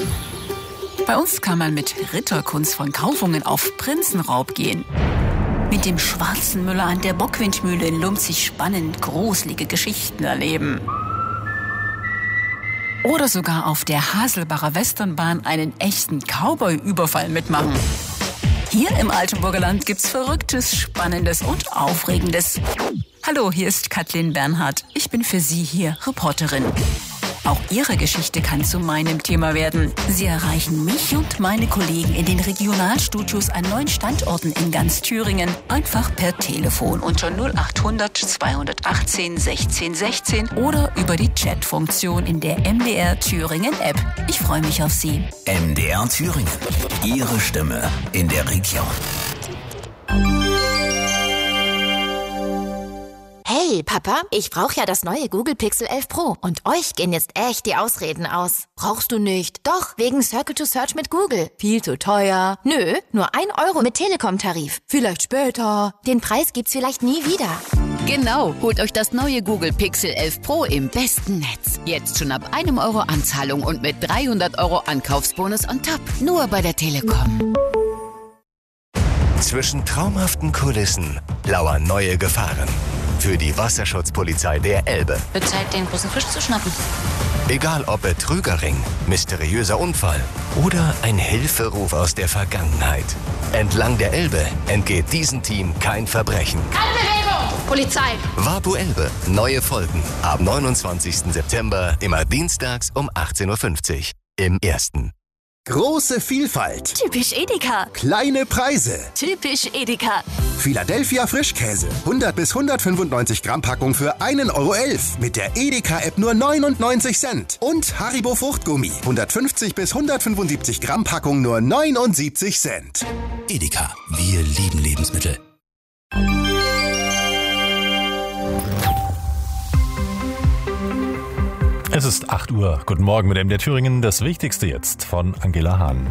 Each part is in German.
Bei uns kann man mit Ritterkunst von Kaufungen auf Prinzenraub gehen. Mit dem schwarzen Müller an der Bockwindmühle in Lumpzig spannend gruselige Geschichten erleben. Oder sogar auf der Haselbacher Westernbahn einen echten Cowboy-Überfall mitmachen. Hier im Altenburger Land gibt's Verrücktes, Spannendes und Aufregendes. Hallo, hier ist Kathleen Bernhardt. Ich bin für Sie hier Reporterin. Auch Ihre Geschichte kann zu meinem Thema werden. Sie erreichen mich und meine Kollegen in den Regionalstudios an 9 Standorten in ganz Thüringen einfach per Telefon unter 0800 218 16 16 oder über die Chatfunktion in der MDR Thüringen App. Ich freue mich auf Sie. MDR Thüringen. Ihre Stimme in der Region. Hey, Papa, ich brauche ja das neue Google Pixel 11 Pro und euch gehen jetzt echt die Ausreden aus. Brauchst du nicht? Doch, wegen Circle to Search mit Google. Viel zu teuer. Nö, nur 1 Euro mit Telekom-Tarif. Vielleicht später. Den Preis gibt's vielleicht nie wieder. Genau, holt euch das neue Google Pixel 11 Pro im besten Netz. Jetzt schon ab 1 Euro Anzahlung und mit 300 Euro Ankaufsbonus on top. Nur bei der Telekom. Zwischen traumhaften Kulissen lauern neue Gefahren. Für die Wasserschutzpolizei der Elbe. Wird Zeit, den großen Fisch zu schnappen. Egal ob Betrügerring, mysteriöser Unfall oder ein Hilferuf aus der Vergangenheit. Entlang der Elbe entgeht diesem Team kein Verbrechen. Keine Bewegung! Polizei! Vapo Elbe. Neue Folgen ab 29. September, immer dienstags um 18.50 Uhr im Ersten. Große Vielfalt. Typisch Edeka. Kleine Preise. Typisch Edeka. Philadelphia Frischkäse. 100 bis 195 Gramm Packung für 1,11 € mit der Edeka-App nur 99 Cent. Und Haribo Fruchtgummi. 150 bis 175 Gramm Packung nur 79 Cent. Edeka. Wir lieben Lebensmittel. Es ist 8 Uhr. Guten Morgen mit MDR Thüringen. Das Wichtigste jetzt von Angela Hahn.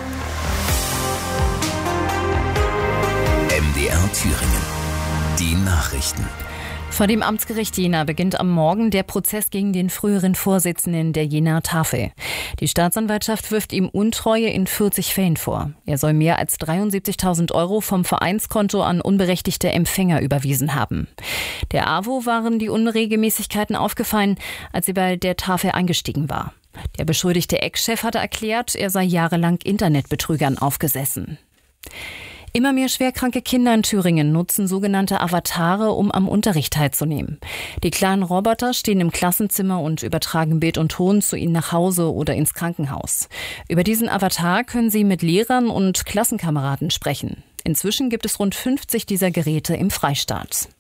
MDR Thüringen. Die Nachrichten. Vor dem Amtsgericht Jena beginnt am Morgen der Prozess gegen den früheren Vorsitzenden der Jenaer Tafel. Die Staatsanwaltschaft wirft ihm Untreue in 40 Fällen vor. Er soll mehr als 73.000 € vom Vereinskonto an unberechtigte Empfänger überwiesen haben. Der AWO waren die Unregelmäßigkeiten aufgefallen, als sie bei der Tafel eingestiegen war. Der beschuldigte Ex-Chef hatte erklärt, er sei jahrelang Internetbetrügern aufgesessen. Immer mehr schwerkranke Kinder in Thüringen nutzen sogenannte Avatare, um am Unterricht teilzunehmen. Die kleinen Roboter stehen im Klassenzimmer und übertragen Bild und Ton zu ihnen nach Hause oder ins Krankenhaus. Über diesen Avatar können sie mit Lehrern und Klassenkameraden sprechen. Inzwischen gibt es rund 50 dieser Geräte im Freistaat.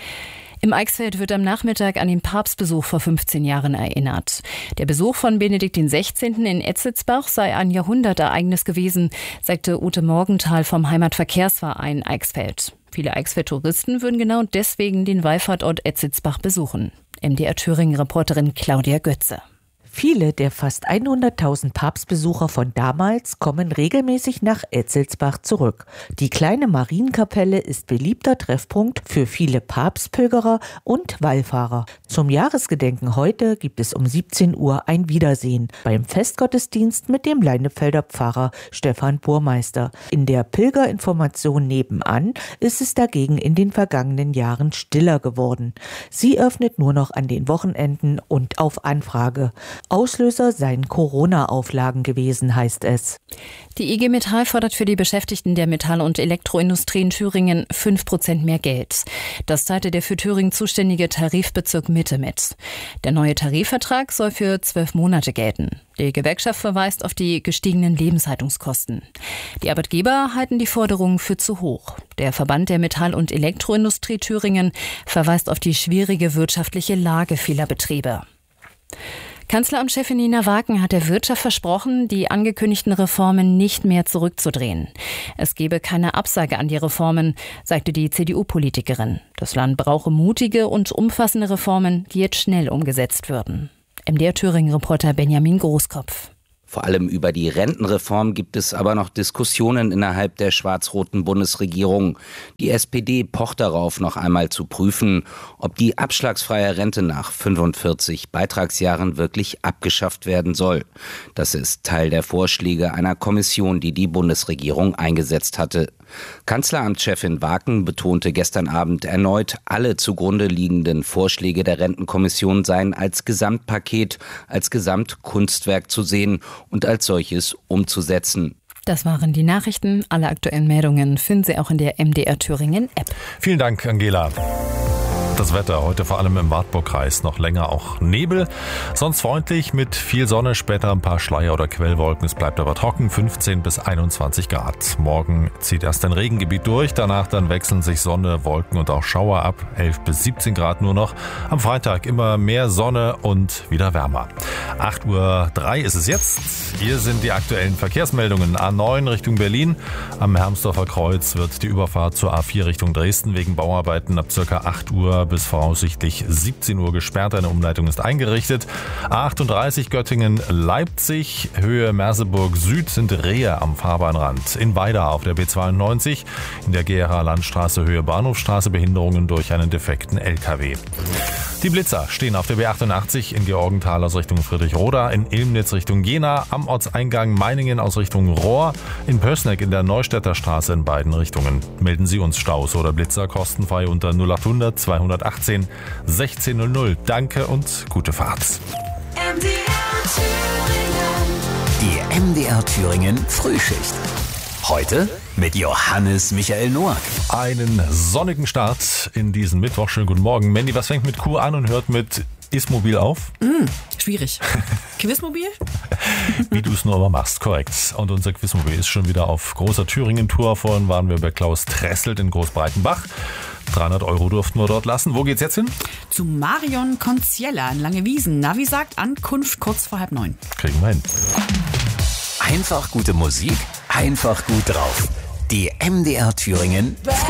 Im Eichsfeld wird am Nachmittag an den Papstbesuch vor 15 Jahren erinnert. Der Besuch von Benedikt XVI. In Etzitzbach sei ein Jahrhundertereignis gewesen, sagte Ute Morgenthal vom Heimatverkehrsverein Eichsfeld. Viele Eichsfeld-Touristen würden genau deswegen den Wallfahrtsort Etzitzbach besuchen. MDR Thüringen-Reporterin Claudia Götze. Viele der fast 100.000 Papstbesucher von damals kommen regelmäßig nach Etzitzbach zurück. Die kleine Marienkapelle ist beliebter Treffpunkt für viele Papstpilgerer und Wallfahrer. Zum Jahresgedenken heute gibt es um 17 Uhr ein Wiedersehen beim Festgottesdienst mit dem Leinefelder Pfarrer Stefan Burmeister. In der Pilgerinformation nebenan ist es dagegen in den vergangenen Jahren stiller geworden. Sie öffnet nur noch an den Wochenenden und auf Anfrage. Auslöser seien Corona-Auflagen gewesen, heißt es. Die IG Metall fordert für die Beschäftigten der Metall- und Elektroindustrie in Thüringen 5% mehr Geld. Das teilte der für Thüringen zuständige Tarifbezirk Mitte mit. Der neue Tarifvertrag soll für 12 Monate gelten. Die Gewerkschaft verweist auf die gestiegenen Lebenshaltungskosten. Die Arbeitgeber halten die Forderungen für zu hoch. Der Verband der Metall- und Elektroindustrie Thüringen verweist auf die schwierige wirtschaftliche Lage vieler Betriebe. Kanzleramtschefin Nina Wagen hat der Wirtschaft versprochen, die angekündigten Reformen nicht mehr zurückzudrehen. Es gebe keine Absage an die Reformen, sagte die CDU-Politikerin. Das Land brauche mutige und umfassende Reformen, die jetzt schnell umgesetzt würden. MDR Thüringen-Reporter Benjamin Großkopf. Vor allem über die Rentenreform gibt es aber noch Diskussionen innerhalb der schwarz-roten Bundesregierung. Die SPD pocht darauf, noch einmal zu prüfen, ob die abschlagsfreie Rente nach 45 Beitragsjahren wirklich abgeschafft werden soll. Das ist Teil der Vorschläge einer Kommission, die die Bundesregierung eingesetzt hatte. Kanzleramtschefin Waken betonte gestern Abend erneut, alle zugrunde liegenden Vorschläge der Rentenkommission seien als Gesamtpaket, als Gesamtkunstwerk zu sehen und als solches umzusetzen. Das waren die Nachrichten. Alle aktuellen Meldungen finden Sie auch in der MDR Thüringen App. Vielen Dank, Angela. Das Wetter heute vor allem im Wartburgkreis noch länger auch Nebel. Sonst freundlich mit viel Sonne, später ein paar Schleier- oder Quellwolken. Es bleibt aber trocken, 15 bis 21 Grad. Morgen zieht erst ein Regengebiet durch, danach dann wechseln sich Sonne, Wolken und auch Schauer ab. 11 bis 17 Grad nur noch. Am Freitag immer mehr Sonne und wieder wärmer. 8:03 Uhr ist es jetzt. Hier sind die aktuellen Verkehrsmeldungen. A9 Richtung Berlin. Am Hermsdorfer Kreuz wird die Überfahrt zur A4 Richtung Dresden wegen Bauarbeiten ab ca. 8 Uhr bis voraussichtlich 17 Uhr gesperrt. Eine Umleitung ist eingerichtet. A38 Göttingen-Leipzig, Höhe Merseburg Süd sind Rehe am Fahrbahnrand. In Weida auf der B92, in der Gera Landstraße Höhe Bahnhofstraße Behinderungen durch einen defekten LKW. Die Blitzer stehen auf der B88 in Georgenthal aus Richtung Friedrichroda, in Ilmnitz Richtung Jena, am Ortseingang Meiningen aus Richtung Rohr, in Pößneck in der Neustädter Straße in beiden Richtungen. Melden Sie uns Staus oder Blitzer kostenfrei unter 0800 218 1600. Danke und gute Fahrt. Die MDR Thüringen Frühschicht. Heute mit Johannes Michael Noack. Einen sonnigen Start in diesen Mittwoch. Schönen guten Morgen. Mandy, was fängt mit Q an und hört mit Ismobil auf? Schwierig. Quizmobil? Wie du es nur immer machst, korrekt. Und unser Quizmobil ist schon wieder auf großer Thüringen-Tour. Vorhin waren wir bei Klaus Tresselt in Großbreitenbach. 300 € durften wir dort lassen. Wo geht's jetzt hin? Zu Marion Conciella in Langewiesen. Navi sagt Ankunft kurz vor 8:30. Kriegen wir hin. Einfach gute Musik, einfach gut drauf. Die MDR Thüringen